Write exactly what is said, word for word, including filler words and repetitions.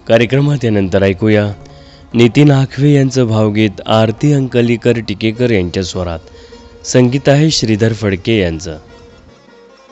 कार्यक्रमात यानंतर ऐकूया नितीन आखवे यांचं भावगीत आरती अंकलीकर टिकेकर यांच्या स्वरात. संगीत आहे श्रीधर फडके यांचं.